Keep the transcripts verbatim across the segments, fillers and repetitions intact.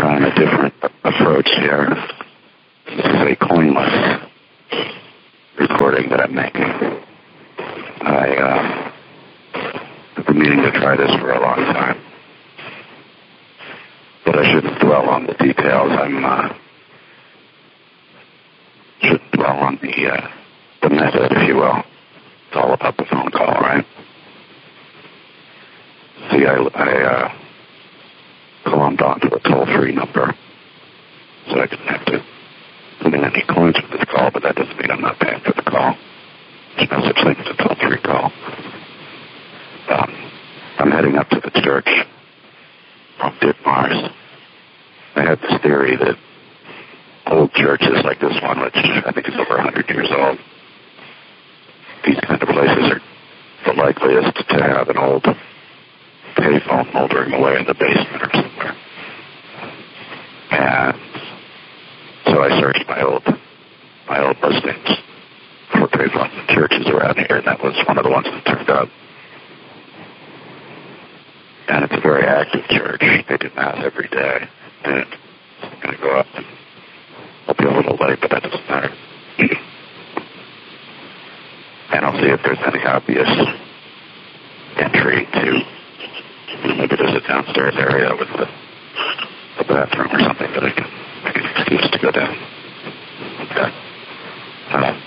trying a different approach here. This is a coinless recording that I'm making. I, uh, I've been meaning to try this for a long time. But I shouldn't dwell on the details. I'm, uh, shouldn't dwell on the, uh, the method, if you will. It's all about the phone call, right? See, I, I, uh, glommed onto a toll-free number, so I didn't have to put in any coins for this call, but that doesn't mean I'm not paying for the call. There's no such thing as a toll-free call. Um, I'm heading up to the church from Ditmars. I have this theory that old churches like this one, which I think is over one hundred years old, these kind of places are the likeliest to have an old payphone moldering away in the basement or somewhere. And so I searched my old my old listings for payphones and churches around here, and that was one of the ones that turned up. And it's a very active church. They do mass every day. And I'm going to go up and I'll be a little late, but that doesn't matter. And I'll see if there's any obvious entry to, maybe there's a downstairs area with the, the bathroom or something that I can make an excuse to go down. Okay. Uh,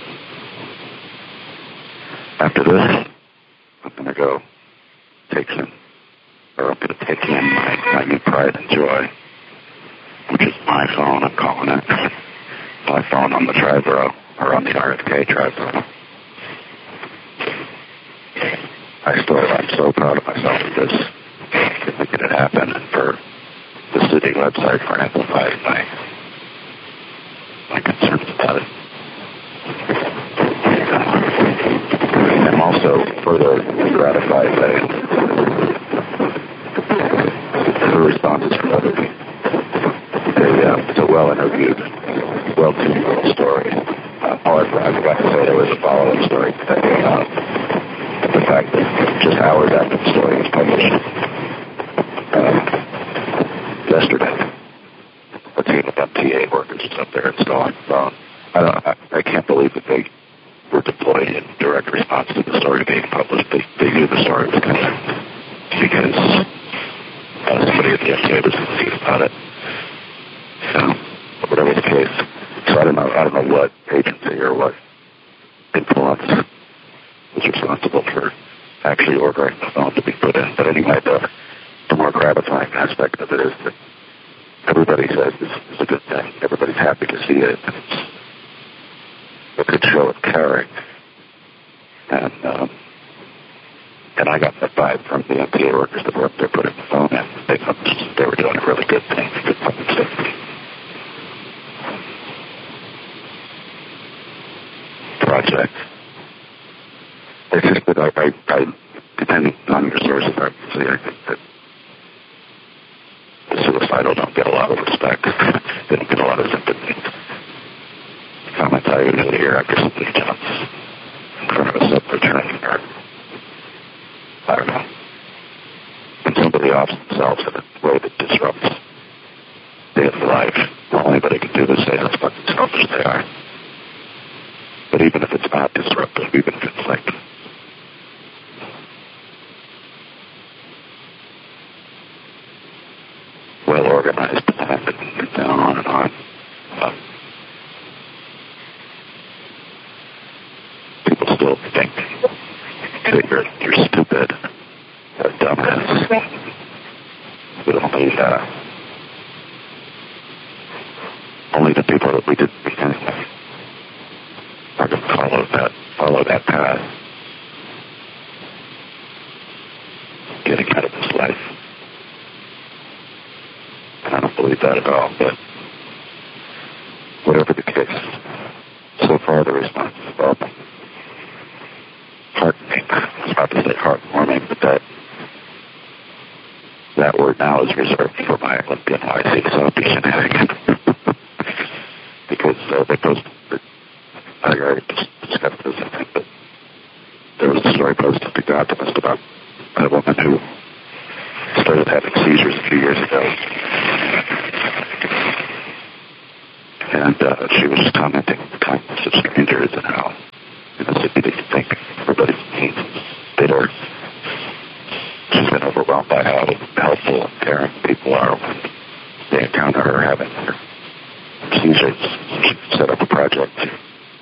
after this, I'm going to go take some, or I'm going to take in my, my new pride and joy, which is my phone, I'm calling it. My phone on the Triborough, or on the R F K Triborough. I still, I'm so proud of myself for this, for making it happen, and for the city website for amplifying my, my concerns about it. I'm also further gratified by the responses from other people. They, uh, it's a well-interviewed, well-tuned little story. Uh, however, I forgot to say there was a follow-up story that came out. The fact that just hours after the story was published uh, yesterday, a team of M T A workers is up there installing the phone. I, don't, I, I can't believe that they were deployed in direct response to the story being published. They, they knew the story was coming because uh, somebody at the M T A was thinking about it. So, whatever the case. So I don't know. I don't know what agency or what influence was responsible for actually ordering the phone to be put in. But anyway, the, the more gratifying aspect of it is that everybody says this is a good thing. Everybody's happy to see it. And it's a good show of caring. And um, and I got that vibe from the M T A workers that were up there putting the phone in. They thought they were doing a really good thing for good public safety. Project. It's just that I, I, I, depending on your sources, obviously, I think that the suicidal don't get a lot of respect. They don't get a lot of sympathy. The comments I usually hear after somebody jumps in front of a subway train or, I don't know, when somebody offs themselves in a way that disrupts daily life, well, anybody can do this, say how fucking selfish they are. But even if it's not disruptive, even if it's like well organized planned and down on and on, uh, people still think that you're, you're stupid, a dumbass. But only, uh, only the people that we didn't meet anyway are going to follow that, follow that path, getting out of this life. And I don't believe that at all, but whatever the case, so far the response is well heartening. I was about to say heartwarming, but that that word now is reserved for my Olympian Y C Soapy shenanigans. Because uh, they posted, I already discussed this, I think, but there was a story posted to The Optimist about a woman who started having seizures a few years ago. And uh, she was just commenting on the kindness of strangers and how in the city they think everybody's mean, bitter. She's been overwhelmed by how helpful and caring people are when they encounter her having her seizures. She set up a project to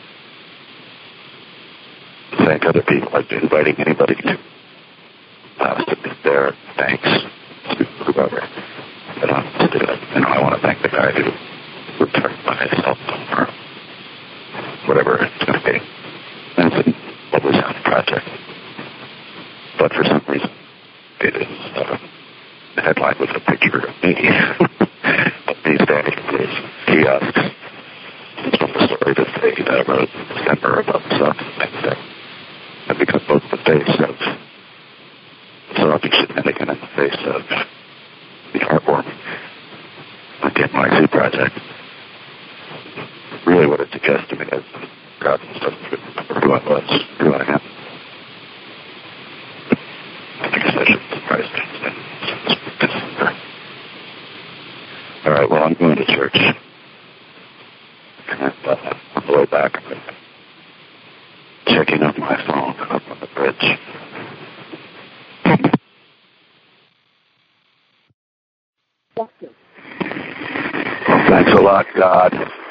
thank other people, like inviting anybody to uh, submit their thanks to whoever that wants to do it. And I want to thank the guy who returned by himself or whatever it's going to be. And it's a lovely sound project. But for some reason, it is, uh, the headline was a picture of me, of me standing at these kiosks. It's from the story that they uh, wrote in December about stuff like that. I've become both the face of Sophie Shenanigan and the face of the artwork on the N Y C project. Really what it suggests to me is God doesn't remember who I was, who I am. I guess I should surprise things. All right, well, I'm going to church. And uh, on the way back, I'm checking up my phone up on the bridge. Well, thanks a lot, God.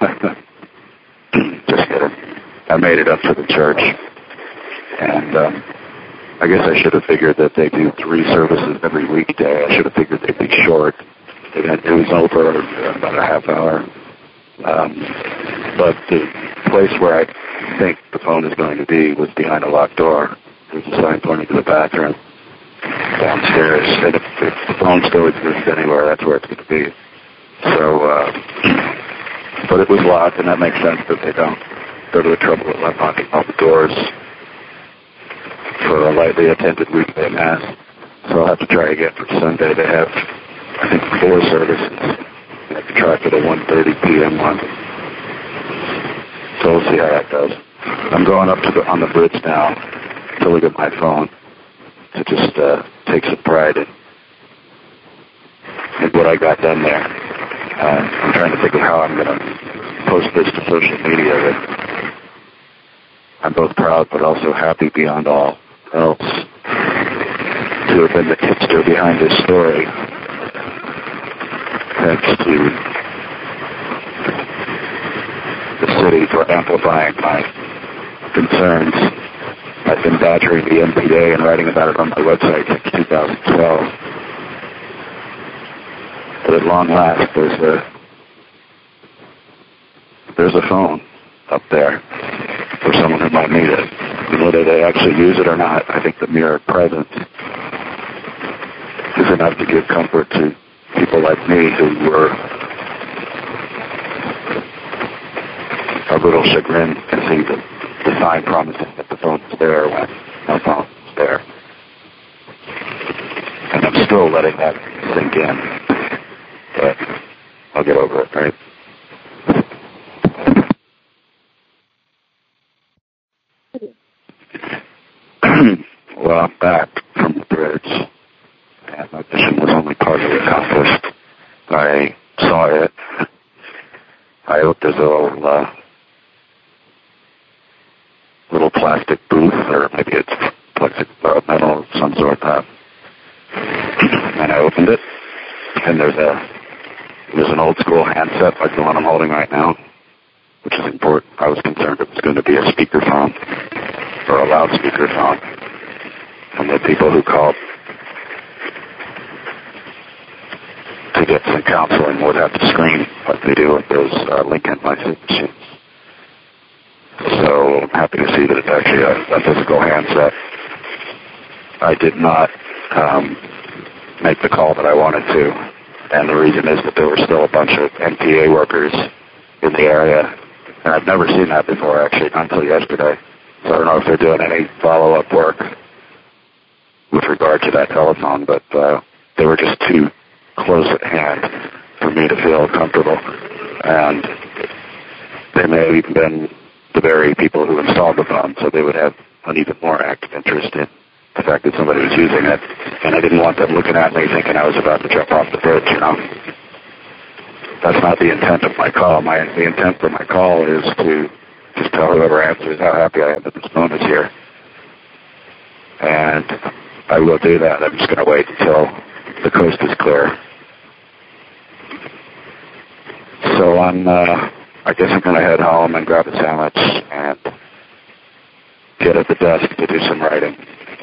Just kidding. I made it up to the church. And um, I guess I should have figured that they do three services every weekday. I should have figured they'd be short. It was over about a half hour. Um, but the place where I think the phone is going to be was behind a locked door. There's a sign pointing to the bathroom downstairs. And if, if the phone still exists anywhere, that's where it's going to be. So, uh, but it was locked, and that makes sense that they don't go to the trouble of locking all the doors for a lightly attended weekday mass. So I'll have to try again for Sunday. They have, I think, four services. I have to try for the one thirty p.m. one. So we'll see how that goes. I'm going up to the, on the bridge now to look at my phone to just uh, take some pride in, in what I got done there. Uh, I'm trying to think of how I'm going to post this to social media. That I'm both proud but also happy beyond all else to have been the tipster behind this story. Thanks to the city for amplifying my concerns. I've been badgering the M P A and writing about it on my website since two thousand twelve. But at long last, there's a there's a phone up there for someone who might need it. And whether they actually use it or not, I think the mere presence is enough to give comfort to people like me who were a little chagrined to see the, the sign promising that the phone was there when no phone was there. And I'm still letting that sink in. But I'll get over it, right? Well, I'm back from the bridge, and my mission was only partially accomplished. I saw it. I hope there's a little, uh, little plastic booth, or maybe it's plastic uh, metal of some sort. Uh, and I opened it, and there's a there's an old school handset like the one I'm holding right now, which is important. I was concerned it was going to be a speakerphone or a loudspeaker phone. And the people who called to get some counseling would have to screen like they do with those uh, Lincoln license machines. So I'm happy to see that it's actually a, a physical handset. I did not um, make the call that I wanted to, and the reason is that there were still a bunch of N P A workers in the area, and I've never seen that before, actually, not until yesterday. So I don't know if they're doing any follow-up work with regard to that telephone, but uh, they were just too close at hand for me to feel comfortable. And they may have even been the very people who installed the phone, so they would have an even more active interest in the fact that somebody was using it. And I didn't want them looking at me thinking I was about to jump off the bridge, you know. that's not the intent of my call. My the intent for my call is to just tell whoever answers how happy I am that this moon is here. And I will do that. I'm just going to wait until the coast is clear. So on, uh, I guess I'm going to head home and grab a sandwich and get at the desk to do some writing.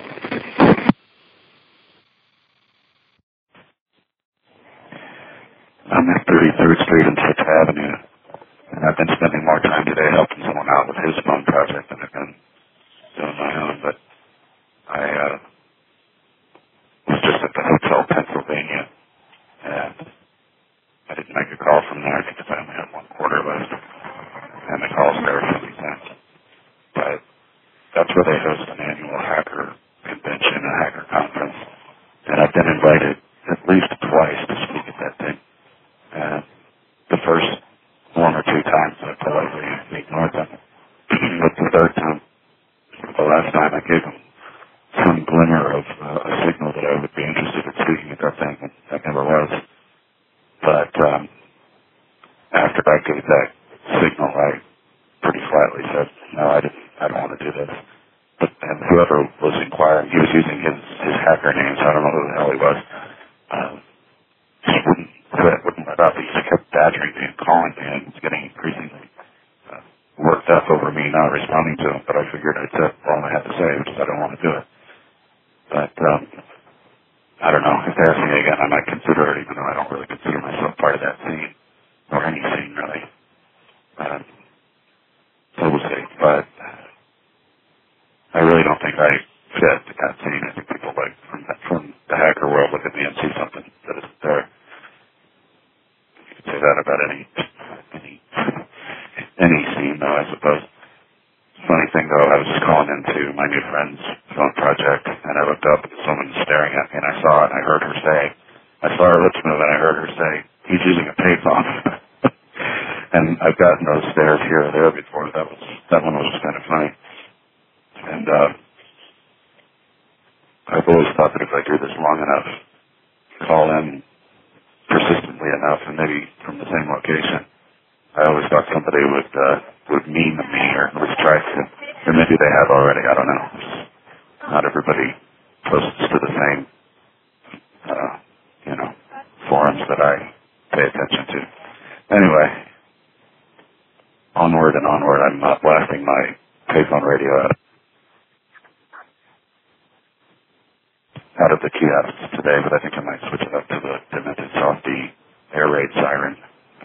I'm at thirty-third Street and Fifth Avenue, and I've been spending more time today helping someone out with his phone project than I've been doing my own, but I uh, was just at the Hotel Pennsylvania, and I didn't make a call from there because I only had one quarter left, and the calls there are fifty cents. But that's where they host an annual hacker convention, a hacker conference, and I've been invited at least twice to speak at that thing. And the first one or two times I politely ignored them. But the third time, the last time, I gave them some glimmer of uh, a signal that I would be interested in speaking at that thing, and I never was. But um, after I gave that signal, I pretty flatly said, no, I didn't, I don't want to do this. But and whoever was inquiring, he was using his, his hacker name, so I don't know who the hell he was. Um, he wouldn't quit, wouldn't let up. He just kept badgering me and calling me, and it's getting increasingly uh, worked up over me not responding to him. But I figured I'd said all I had to say, which is I don't want to do it. But um, I don't know. If they ask me again, I might consider it, even though I don't really consider myself part of that scene, or any scene, really. Um, so we'll see. But I really don't think I fit that scene. I think people like from, from the hacker world look at me and see something that isn't there. You could say that about any any any scene, though, I suppose. Funny thing, though, I was just calling into my new friend's phone project, and I looked up, and someone was staring at me, and I saw it, and I heard her say, I saw her lips move, and I heard her say, he's using a payphone. And I've gotten those stares here or there before. That was that one was just kind of funny. And uh, I've always thought that if I do this long enough, call in persistently enough, and maybe from the same location, I always thought somebody would uh, would meme me or at least try to. Or maybe they have already. I don't know. Not everybody posts to the same, uh, you know, forums that I pay attention to. Anyway, onward and onward. I'm uh, blasting my payphone radio out, out of the kiosks today, but I think I might switch it up to the demented softy air raid siren.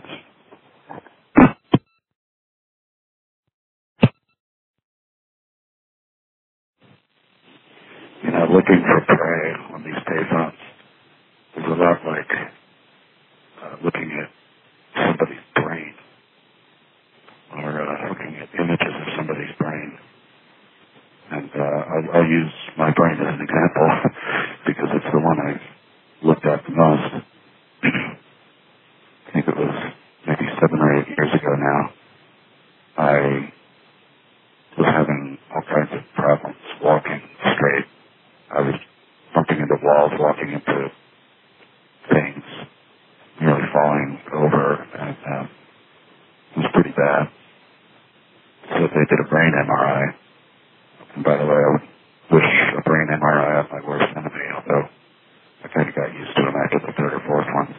You know, looking for prey on these payphones is a lot like uh, looking at somebody's brain, or uh, looking at images of somebody's brain. And uh, I'll, I'll use my brain as an example because it's the one I've looked at the most. I think it was maybe seven or eight years ago now. I was having all kinds of problems walking straight. I was bumping into walls, walking into things, nearly falling over, and uh, it was pretty bad. So they did a brain M R I. And by the way, I would wish a brain M R I on my worst enemy, although I kind of got used to them after the third or fourth one.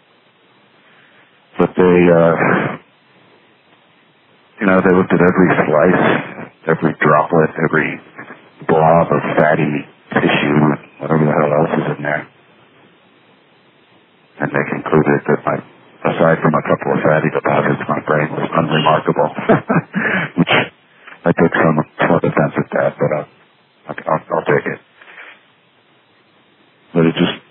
But they, uh, you know, they looked at every slice, every droplet, every blob of fatty tissue, whatever the hell else is in there. And they concluded that my, aside from a couple of fatty deposits, my brain was unremarkable. Which I took some, some offense at that, but I'll, I'll, I'll take it. But it just,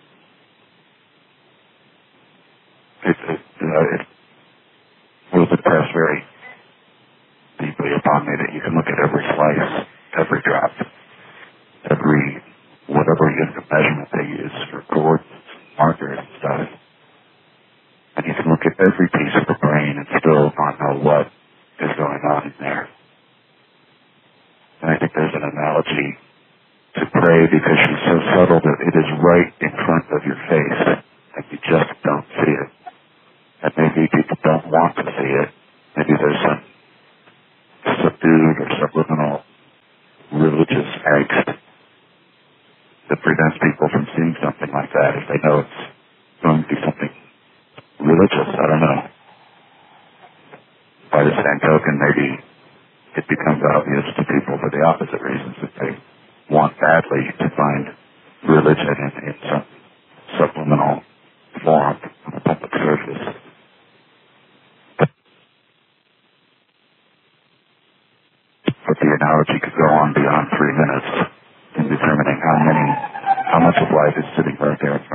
it, it, you know, it will impress very deeply upon me that you can look at every slice, every drop, every whatever unit of measurement they use for coordinates, markers and stuff. And you can look at every piece of the brain and still not know what is going on in there. And I think there's an analogy to prey because she's so subtle that it is right in front of your face and you just don't see it. And maybe uh, maybe there's some subdued or subliminal religious angst that prevents people from seeing something like that if they know it's going to be something religious. I don't know. By the same token, maybe it becomes obvious to people for the opposite reasons, that they want badly to find religion in, in some subliminal form on a public surface. But the analogy could go on beyond three minutes in determining how many, how much of life is sitting right there in front